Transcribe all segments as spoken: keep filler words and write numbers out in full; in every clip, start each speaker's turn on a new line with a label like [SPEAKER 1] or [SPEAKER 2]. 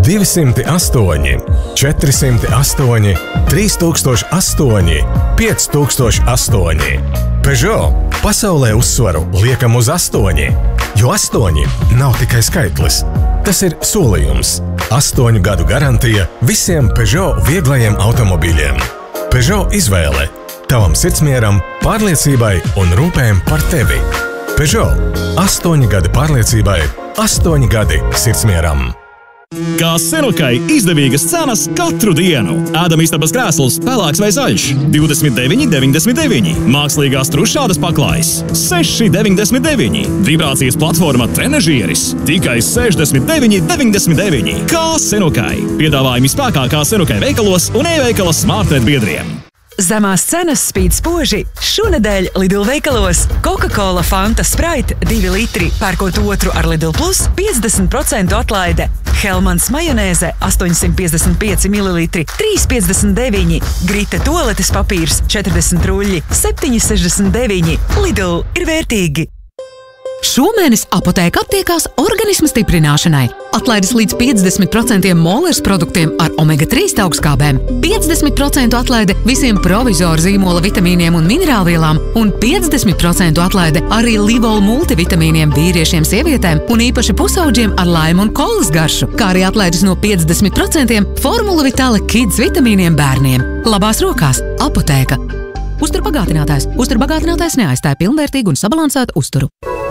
[SPEAKER 1] divi astoņi, četri astoņi, trīs astoņi, pieci astoņi. Peugeot pasaulē uzsvaru liekam uz astoņi, jo astoņi nav tikai skaitlis. Tas ir solījums. Astoņu gadu garantija visiem Peugeot vieglajiem automobīļiem. Peugeot izvēle tavam sirdsmieram, pārliecībai un rūpēm par tevi. Peugeot. Astoņi gadi pārliecībai, astoņi gadi sirdsmieram.
[SPEAKER 2] Kā Senukai izdevīgas cenas katru dienu. Ēdamistabas krēsls pelēks vai zaļš – divdesmit deviņi deviņdesmit deviņi. Mākslīgās trušādas paklājas – seši deviņdesmit deviņi. Vibrācijas platforma trenažieris – tikai sešdesmit deviņi deviņdesmit deviņi. Kā Senukai. Piedāvājumi spēkā kā Senukai veikalos un e-veikala Smartnet biedriem.
[SPEAKER 3] Zemās cenas spīd spoži. Šonedēļ Lidl veikalos Coca-Cola Fanta Sprite divi litri, pērkot otru ar Lidl Plus piecdesmit procentu atlaide. Hellmans majonēze astoņsimt piecdesmit pieci mililitri, trīs piecdesmit deviņi. Grita toaletes papīrs četrdesmit ruļļi, septiņi sešdesmit deviņi. Lidl ir vērtīgi.
[SPEAKER 4] Šomēnes apotēka attiekās organisma stiprināšanai. Atlaides līdz piecdesmit procenti molers produktiem ar omega trīs augstskābēm, piecdesmit procentu atlaide visiem provizoru zīmola vitamīniem un minerālvielām un piecdesmit procentu atlaide arī Livol multivitamīniem vīriešiem, sievietēm un īpaši pusauģiem ar laimu un kolas garšu, kā arī atlaides no piecdesmit procenti Formula Vitale Kids vitamīniem bērniem. Labās rokās – apotēka. Uzturbagātinātājs. Uzturbagātinātājs neaizstāja pilnvērtīgu un sabalansētu uzturu.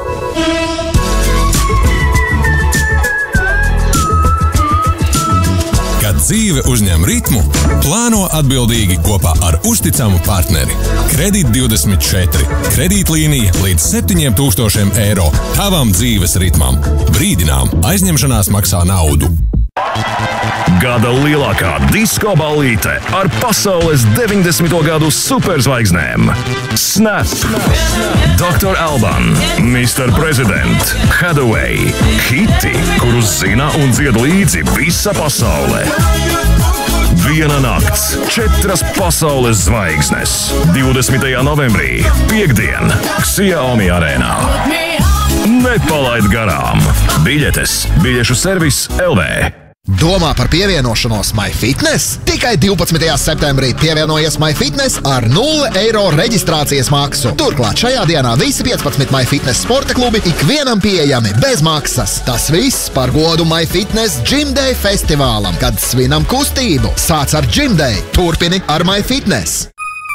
[SPEAKER 5] Kad dzīve uzņem ritmu, plāno atbildīgi kopā ar uzticamu partneri. Kredīt divdesmit četri. Kredītlīnija līdz septiņiem tūkstošiem eiro tavam dzīves ritmam. Brīdinām, aizņemšanās maksā naudu.
[SPEAKER 2] Gada lielākā disko ballīte ar pasaules deviņdesmito gadu superzvaigznēm. Snap, doktor Alban, mister President, Hathaway, hiti, kurus zina un dzied līdzi visa pasaule. Viena nakts, četras pasaules zvaigznes. divdesmitajā novembrī, piekdien, Xiaomi arēnā. Nepalaid garām. Biļetes, biļešu servis L V.
[SPEAKER 6] Domā par pievienošanos MyFitness? Tikai divpadsmitajā septembrī pievienojies MyFitness ar nulle eiro reģistrācijas maksu. Turklāt šajā dienā visi piecpadsmit MyFitness sporta klubi ikvienam pieejami bez maksas. Tas viss par godu MyFitness Gym Day festivālam, kad svinam kustību. Sāc ar Gym Day, turpini ar MyFitness.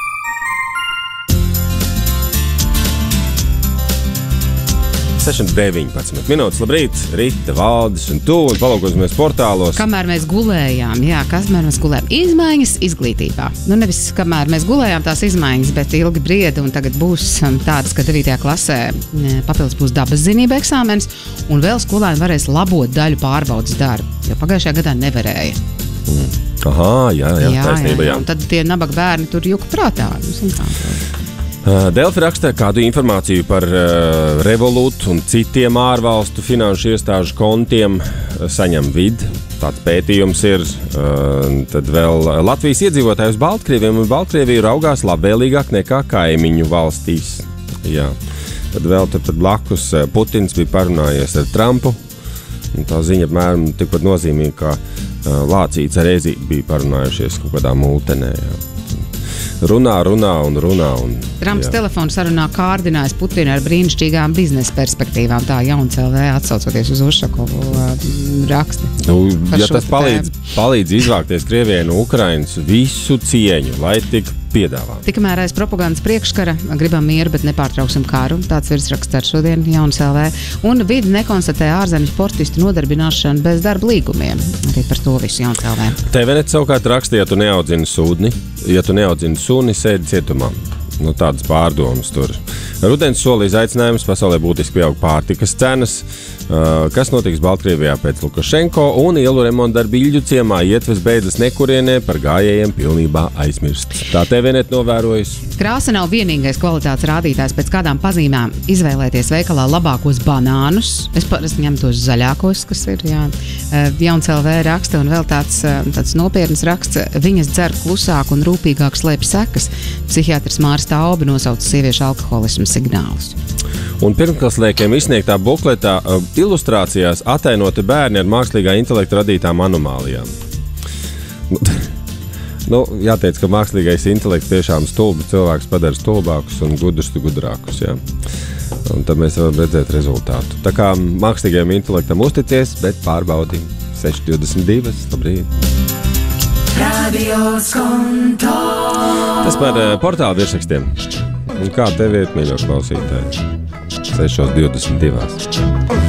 [SPEAKER 7] seši deviņpadsmit minūtes. Labrīt, Rita, Valdis un tu, un palaukosimies portālos.
[SPEAKER 8] Kamēr mēs gulējām, jā, kamēr mēs gulējām. Izmaiņas izglītībā. Nu, nevis kamēr mēs gulējām tās izmaiņas, bet ilgi brieda, un tagad būs tādas, ka devītajā klasē papildus būs dabas zinība eksāmens, un vēl skolēni varēs labot daļu pārbaudas darbu, jo pagājušajā gadā nevarēja.
[SPEAKER 7] Mm. Aha, jā, jā, jā, taisnība, jā.
[SPEAKER 8] jā. Un tad tie nabaga bērni tur juka prātā.
[SPEAKER 7] Delfi raksta kādu informāciju par uh, Revolut un citiem ārvalstu finanšu iestāžu kontiem saņem vid. Tāds pētījums ir. Uh, tad vēl Latvijas iedzīvotāji uz Baltkrieviem un Baltkrieviju raugās labvēlīgāk nekā kaimiņu valstīs. Jā. Tad vēl tad blakus Putins bija parunājies ar Trumpu. Un tā ziņa apmēram tikpat nozīmīga, kā uh, Lācīts ar Ezīti bija parunājušies kaut kādā multenē. Jā. Runā, runā un runā. Un,
[SPEAKER 8] Trumps
[SPEAKER 7] jā.
[SPEAKER 8] telefonu sarunā kārdinājis Putinu ar brīnišķīgām biznesa perspektīvām. Tā Jauns L V atsaucoties uz Ušakovu uh, raksti.
[SPEAKER 7] Nu, ja tas palīdz, palīdz izvākties Krievijai no Ukrainas, visu cieņu, lai tik piedāvā.
[SPEAKER 8] Tikmēr aiz propagandas priekškara gribam mieru, bet nepārtrauksim kāru. Tāds virsraksts ar šodien Jauns L V. Un vidi nekonstatē ārzemju sportistu nodarbināšanu bez darba līgumiem. Arī par to visu Jauns L V.
[SPEAKER 7] T V net savukārt raksta, ja tu neaudzini sūdni, ja tu neaudzini suni, sēdi cietumā. Nu, tādas pārdomas tur. Rudens solī izaicinājums, pasaulē būtiski pieaug pārtikas cenas. Uh, kas notiks Baltkrievijā pēc Lukašenko un ielu remontdarbi Iļģu ciemā ietves beidzas nekurienē, par gājējiem pilnībā aizmirst. Tā T V net novērojas.
[SPEAKER 8] Krāsa nav vienīgais kvalitātes rādītājs, pēc kādām pazīmēm izvēlēties veikalā labākos banānus. Es parasti ņemu tos zaļākos, kas ir, jā. Jauns L V raksta un vēl tāds, tāds nopietnas raksts. Viņas dzer klusāk un rūpīgāk slēpj sekas. Psihiatrs Māris Taubi nosauca sieviešu alkoholismu signālus.
[SPEAKER 7] Un pirmklaslēkiem izsniegtā bukletā uh, ilustrācijās atainoti bērni ar mākslīgā intelekta radītām anomālijām. Nu, jāteic, ka mākslīgais intelekts tiešām stulbi cilvēks padara stulbākus un gudrus gudrākus, jā. Un tad mēs varam redzēt rezultātu. Tā kā mākslīgajam intelektam uzticies, bet pārbaudi seši divdesmit divi, labrīt. Tas par uh, portālu virsrakstiem. Un kā tev iet, mīļo klausītāji? seši divdesmit divi.